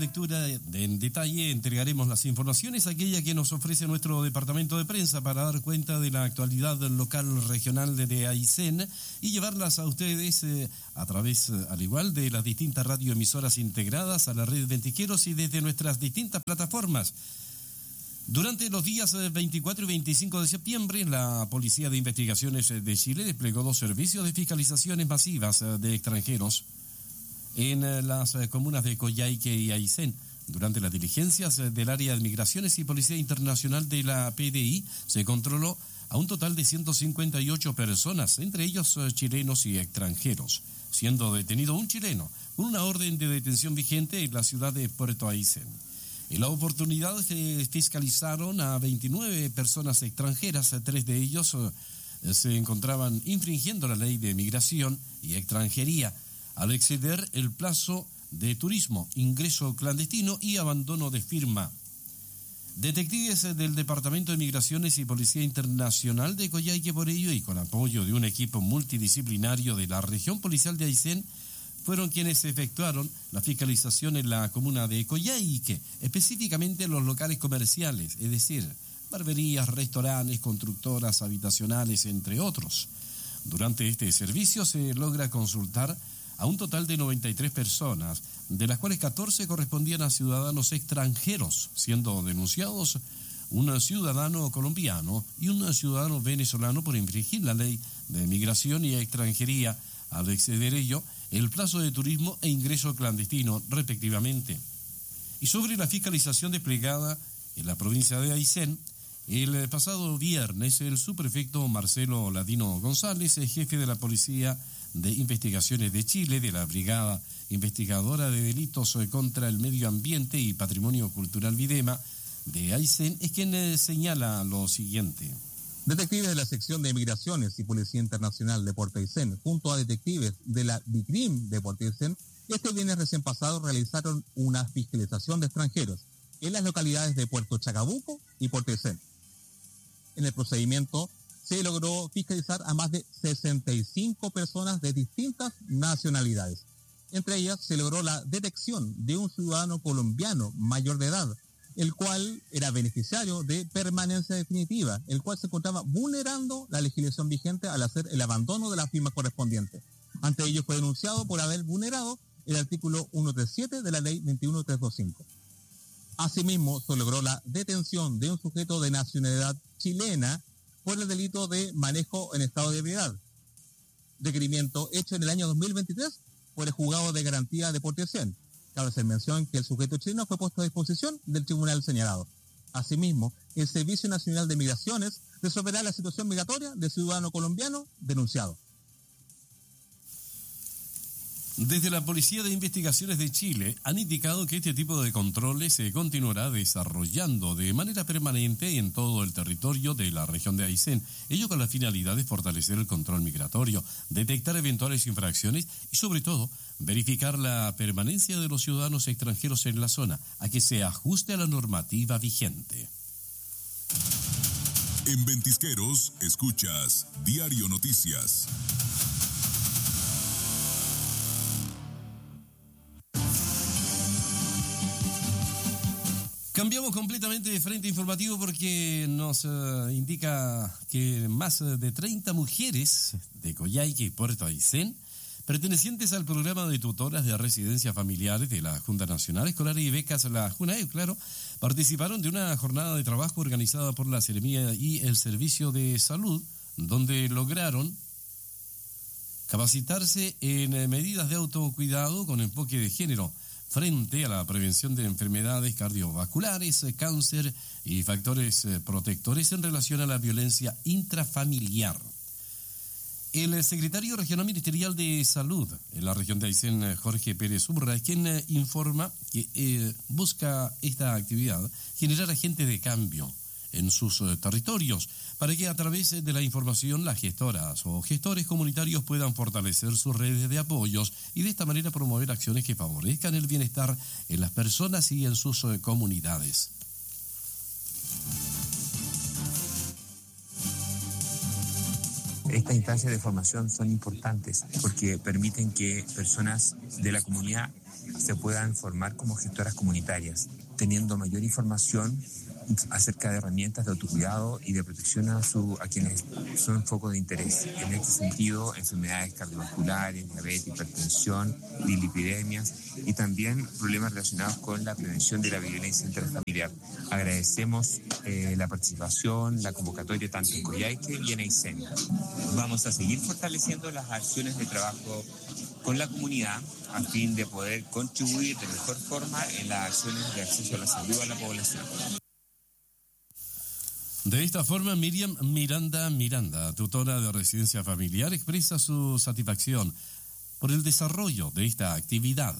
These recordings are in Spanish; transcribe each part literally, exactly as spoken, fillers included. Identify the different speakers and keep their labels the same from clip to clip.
Speaker 1: lectura en detalle entregaremos las informaciones, aquella que nos ofrece nuestro departamento de prensa para dar cuenta de la actualidad local regional de Aysén y llevarlas a ustedes eh, a través, eh, al igual de las distintas radioemisoras integradas a la red Ventisqueros y desde nuestras distintas plataformas. Durante los días veinticuatro y veinticinco de septiembre, la Policía de Investigaciones de Chile desplegó dos servicios de fiscalizaciones masivas de extranjeros en las comunas de Coyhaique y Aysén. Durante las diligencias del área de Migraciones y Policía Internacional de la P D I, se controló a un total de ciento cincuenta y ocho personas, entre ellos chilenos y extranjeros, siendo detenido un chileno con una orden de detención vigente en la ciudad de Puerto Aysén. En la oportunidad se fiscalizaron a veintinueve personas extranjeras, tres de ellos se encontraban infringiendo la ley de migración y extranjería al exceder el plazo de turismo, ingreso clandestino y abandono de firma. Detectives del Departamento de Migraciones y Policía Internacional de Coyhaique, por ello, y con apoyo de un equipo multidisciplinario de la región policial de Aysén, fueron quienes efectuaron la fiscalización en la comuna de Coyhaique, específicamente en los locales comerciales, es decir, barberías, restaurantes, constructoras habitacionales, entre otros. Durante este servicio se logra consultar a un total de noventa y tres personas, de las cuales catorce correspondían a ciudadanos extranjeros, siendo denunciados un ciudadano colombiano y un ciudadano venezolano por infringir la ley de migración y extranjería, al exceder ello el plazo de turismo e ingreso clandestino, respectivamente. Y sobre la fiscalización desplegada en la provincia de Aysén, el pasado viernes el subprefecto Marcelo Ladino González, jefe de la Policía de Investigaciones de Chile, de la Brigada Investigadora de Delitos contra el Medio Ambiente y Patrimonio Cultural Videma de Aysén, es quien señala lo siguiente.
Speaker 2: Detectives de la sección de Migraciones y Policía Internacional de Puerto Aysén, junto a detectives de la BICRIM de Puerto Aysén, este viernes recién pasado realizaron una fiscalización de extranjeros en las localidades de Puerto Chacabuco y Puerto Aysén. En el procedimiento se logró fiscalizar a más de sesenta y cinco personas de distintas nacionalidades. Entre ellas se logró la detección de un ciudadano colombiano mayor de edad, el cual era beneficiario de permanencia definitiva, el cual se encontraba vulnerando la legislación vigente al hacer el abandono de la firma correspondiente. Ante ello fue denunciado por haber vulnerado el artículo ciento treinta y siete de la ley veintiuno mil trescientos veinticinco. Asimismo, se logró la detención de un sujeto de nacionalidad chilena por el delito de manejo en estado de ebriedad, requerimiento hecho en el año dos mil veintitrés por el Juzgado de Garantía de Puerto Aysén. Cabe hacer mención que el sujeto chileno fue puesto a disposición del tribunal señalado. Asimismo, el Servicio Nacional de Migraciones resolverá la situación migratoria del ciudadano colombiano denunciado.
Speaker 1: Desde la Policía de Investigaciones de Chile han indicado que este tipo de controles se continuará desarrollando de manera permanente en todo el territorio de la región de Aysén, ello con la finalidad de fortalecer el control migratorio, detectar eventuales infracciones y sobre todo verificar la permanencia de los ciudadanos extranjeros en la zona, a que se ajuste a la normativa vigente.
Speaker 3: En Ventisqueros escuchas Diario Noticias.
Speaker 1: Cambiamos completamente de frente informativo porque nos uh, indica que más de treinta mujeres de Coyhaique y Puerto Aysén, pertenecientes al programa de tutoras de residencias familiares de la Junta Nacional Escolar y Becas, la JUNAEB, claro, participaron de una jornada de trabajo organizada por la Seremía y el Servicio de Salud, donde lograron capacitarse en medidas de autocuidado con enfoque de género, frente a la prevención de enfermedades cardiovasculares, cáncer y factores protectores en relación a la violencia intrafamiliar. El secretario regional ministerial de Salud en la región de Aysén, Jorge Pérez Urra, es quien informa que eh, busca esta actividad generar agentes de cambio en sus eh, territorios, para que a través de la información las gestoras o gestores comunitarios puedan fortalecer sus redes de apoyos y de esta manera promover acciones que favorezcan el bienestar en las personas y en sus eh, comunidades.
Speaker 4: Estas instancias de formación son importantes porque permiten que personas de la comunidad se puedan formar como gestoras comunitarias, teniendo mayor información acerca de herramientas de autocuidado y de protección a, su, a quienes son foco de interés. En este sentido, enfermedades cardiovasculares, diabetes, hipertensión, dislipidemias y también problemas relacionados con la prevención de la violencia intrafamiliar. Agradecemos eh, la participación, la convocatoria tanto en Coyhaique y en Aysén. Vamos a seguir fortaleciendo las acciones de trabajo con la comunidad a fin de poder contribuir de mejor forma en las acciones de acceso a la salud a la población.
Speaker 1: De esta forma, Miriam Miranda Miranda, tutora de residencia familiar, expresa su satisfacción por el desarrollo de esta actividad.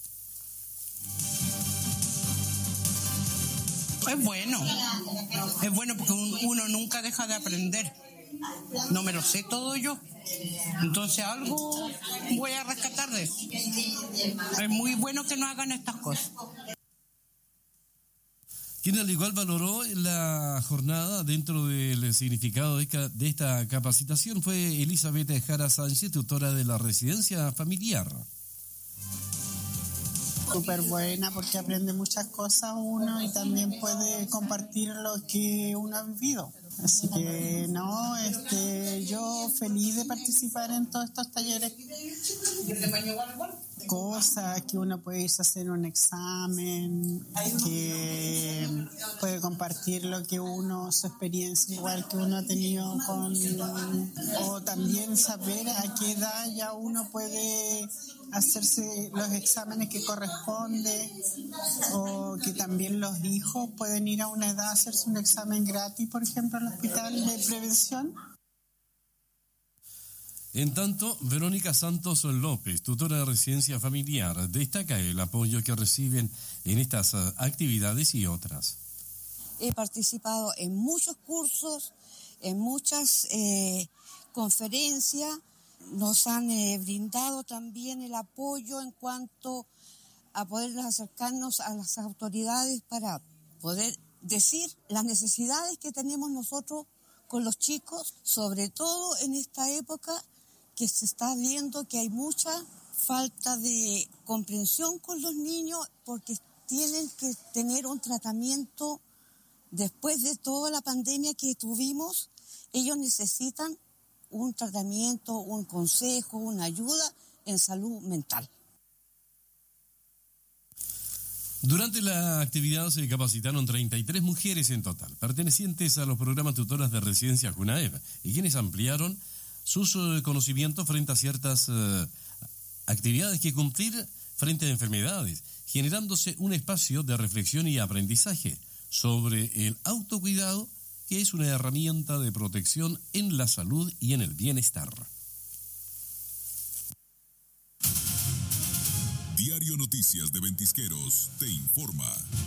Speaker 5: Es bueno, es bueno porque uno nunca deja de aprender. No me lo sé todo yo, entonces algo voy a rescatar de eso. Es muy bueno que no hagan estas cosas.
Speaker 1: Quien al igual valoró la jornada dentro del significado de esta capacitación fue Elizabeth Jara Sánchez, tutora de la residencia familiar.
Speaker 6: Súper buena porque aprende muchas cosas uno y también puede compartir lo que uno ha vivido. Así que no, este, yo feliz de participar en todos estos talleres. Cosas que uno puede irse a hacer un examen, que puede compartir lo que uno, su experiencia igual que uno ha tenido con, o también saber a qué edad ya uno puede hacerse los exámenes que corresponde, o que también los hijos pueden ir a una edad a hacerse un examen gratis, por ejemplo, al hospital de prevención.
Speaker 1: En tanto, Verónica Santos López, tutora de residencia familiar, destaca el apoyo que reciben en estas actividades y otras.
Speaker 7: He participado en muchos cursos, en muchas eh, conferencias. Nos han eh, brindado también el apoyo en cuanto a poder acercarnos a las autoridades para poder decir las necesidades que tenemos nosotros con los chicos, sobre todo en esta época que se está viendo que hay mucha falta de comprensión con los niños porque tienen que tener un tratamiento después de toda la pandemia que tuvimos. Ellos necesitan un tratamiento, un consejo, una ayuda en salud mental.
Speaker 1: Durante la actividad se capacitaron treinta y tres mujeres en total, pertenecientes a los programas tutoras de residencia CUNAEV, y quienes ampliaron sus uh, conocimientos frente a ciertas uh, actividades que cumplir frente a enfermedades, generándose un espacio de reflexión y aprendizaje sobre el autocuidado, que es una herramienta de protección en la salud y en el bienestar.
Speaker 3: Diario Noticias de Ventisqueros te informa.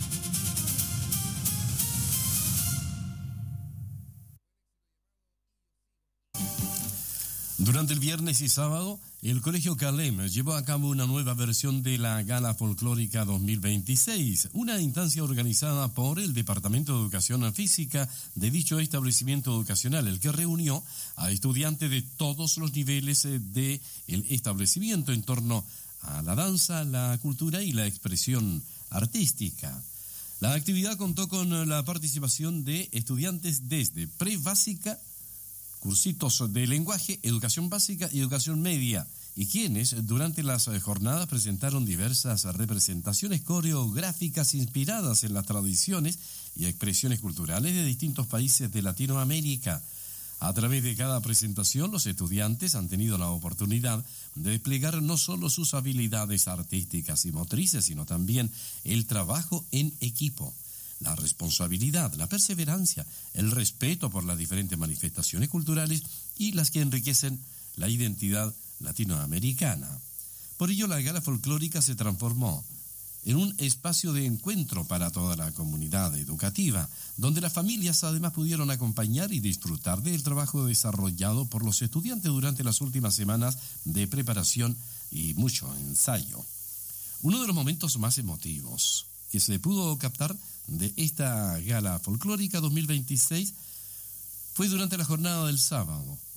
Speaker 1: Durante el viernes y sábado, el Colegio Calem llevó a cabo una nueva versión de la Gala Folclórica dos mil veintiséis, una instancia organizada por el Departamento de Educación Física de dicho establecimiento educacional, el que reunió a estudiantes de todos los niveles del establecimiento en torno a la danza, la cultura y la expresión artística. La actividad contó con la participación de estudiantes desde pre-básica, cursitos de lenguaje, educación básica y educación media, y quienes durante las jornadas presentaron diversas representaciones coreográficas inspiradas en las tradiciones y expresiones culturales de distintos países de Latinoamérica. A través de cada presentación, los estudiantes han tenido la oportunidad de desplegar no solo sus habilidades artísticas y motrices, sino también el trabajo en equipo, la responsabilidad, la perseverancia, el respeto por las diferentes manifestaciones culturales y las que enriquecen la identidad latinoamericana. Por ello, la Gala Folclórica se transformó en un espacio de encuentro para toda la comunidad educativa, donde las familias además pudieron acompañar y disfrutar del trabajo desarrollado por los estudiantes durante las últimas semanas de preparación y mucho ensayo. Uno de los momentos más emotivos que se pudo captar de esta Gala Folclórica dos mil veintiséis fue durante la jornada del sábado,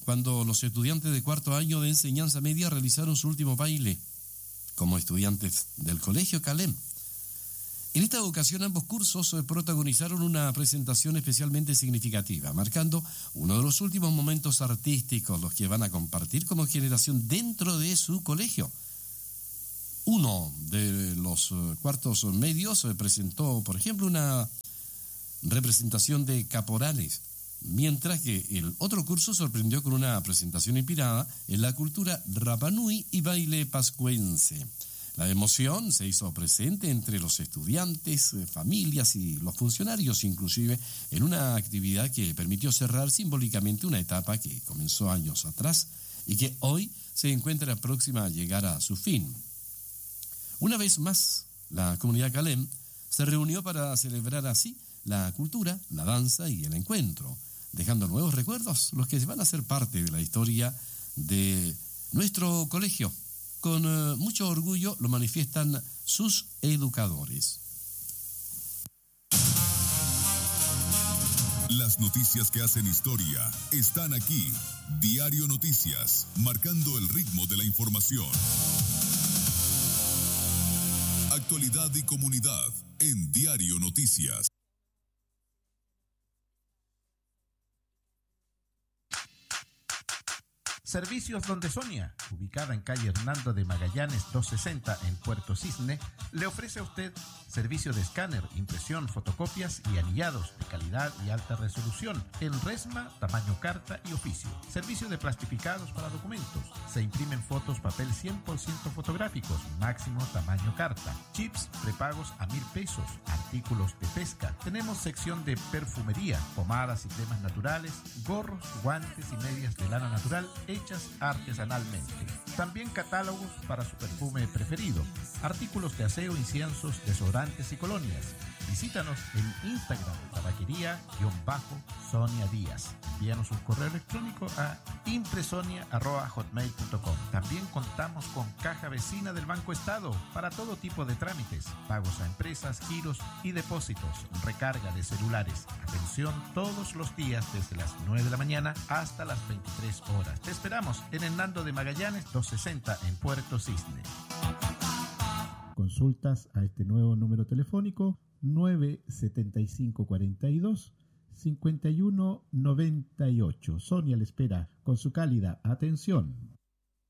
Speaker 1: cuando los estudiantes de cuarto año de enseñanza media realizaron su último baile como estudiantes del Colegio Calem. En esta ocasión ambos cursos protagonizaron una presentación especialmente significativa, marcando uno de los últimos momentos artísticos los que van a compartir como generación dentro de su colegio. Uno de los cuartos medios presentó, por ejemplo, una representación de caporales, mientras que el otro curso sorprendió con una presentación inspirada en la cultura Rapanui y baile pascuense. La emoción se hizo presente entre los estudiantes, familias y los funcionarios, inclusive en una actividad que permitió cerrar simbólicamente una etapa que comenzó años atrás y que hoy se encuentra próxima a llegar a su fin. Una vez más, la comunidad Calem se reunió para celebrar así la cultura, la danza y el encuentro, dejando nuevos recuerdos, los que van a ser parte de la historia de nuestro colegio. Con uh, mucho orgullo lo manifiestan sus educadores.
Speaker 3: Las noticias que hacen historia están aquí. Diario Noticias, marcando el ritmo de la información. Actualidad y comunidad en Diario Noticias.
Speaker 8: Servicios Donde Sonia, ubicada en calle Hernando de Magallanes doscientos sesenta en Puerto Cisne, le ofrece a usted servicio de escáner, impresión, fotocopias y anillados de calidad y alta resolución en resma, tamaño carta y oficio. Servicio de plastificados para documentos. Se imprimen fotos papel cien por ciento fotográficos, máximo tamaño carta. Chips prepagos a mil pesos. Artículos de pesca. Tenemos sección de perfumería, pomadas y cremas naturales, gorros, guantes y medias de lana natural hechas artesanalmente. También catálogos para su perfume preferido, artículos de aseo, inciensos, desodorantes y colonias. Visítanos en Instagram, tabaquería-Sonia Díaz. Envíanos un correo electrónico a impresonia arroba hotmail punto com. También contamos con caja vecina del Banco Estado para todo tipo de trámites, pagos a empresas, giros y depósitos, recarga de celulares. Atención todos los días desde las nueve de la mañana hasta las veintitrés horas. Te esperamos en Hernando de Magallanes doscientos sesenta en Puerto Cisne.
Speaker 9: Consultas a este nuevo número telefónico nueve setenta y cinco cuarenta y dos cincuenta y uno noventa y ocho. Sonia le espera con su cálida atención.